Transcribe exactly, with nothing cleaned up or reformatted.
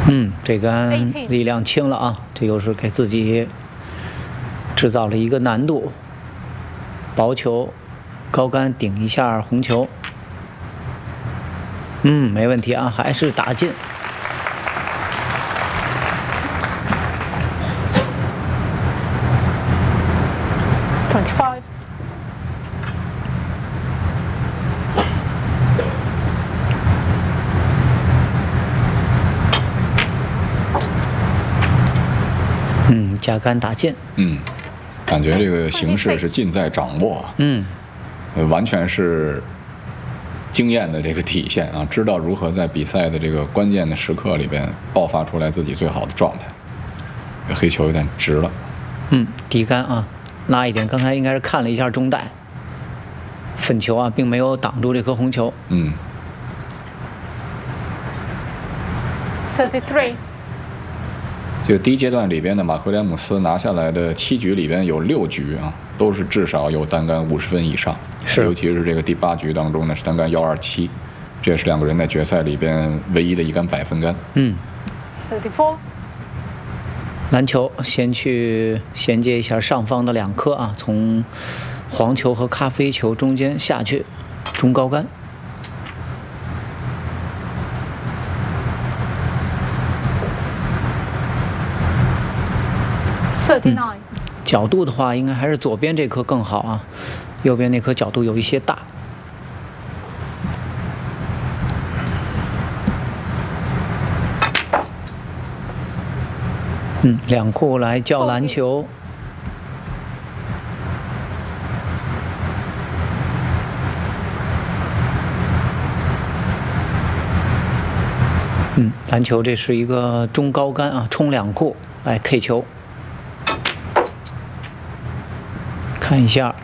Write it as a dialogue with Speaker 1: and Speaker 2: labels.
Speaker 1: 嗯，这杆力量轻了啊，这又是给自己制造了一个难度。薄球，高杆顶一下红球。嗯，没问题啊，还是打进。
Speaker 2: twenty-five。
Speaker 1: 嗯，加杆打进。
Speaker 3: 嗯，感觉这个形势是尽在掌握。
Speaker 1: 嗯，
Speaker 3: 呃，完全是经验的这个体现啊，知道如何在比赛的这个关键的时刻里边爆发出来自己最好的状态。这黑球有点直了。
Speaker 1: 嗯，低杆啊，拉一点。刚才应该是看了一下中带，粉球啊，并没有挡住这颗红球。
Speaker 3: 嗯。
Speaker 2: thirty-three。
Speaker 3: 这个第一阶段里边的马奎廉姆斯拿下来的七局里边有六局啊，都是至少有单杆五十分以上。
Speaker 1: 是，
Speaker 3: 尤其是这个第八局当中呢，是单杆幺二七，这也是两个人在决赛里边唯一的一杆百分杆。
Speaker 1: 嗯。
Speaker 2: thirty-four。
Speaker 1: 篮球先去衔接一下上方的两颗啊，从黄球和咖啡球中间下去，中高杆。
Speaker 2: thirty-nine。
Speaker 1: 角度的话，应该还是左边这颗更好啊，右边那颗角度有一些大。嗯，两库来叫篮球。嗯，篮球这是一个中高杆啊，冲两库来 K 球。看一下。